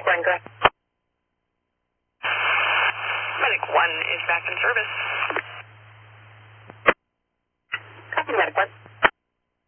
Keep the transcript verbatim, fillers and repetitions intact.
one, go ahead. Medic one is back in service.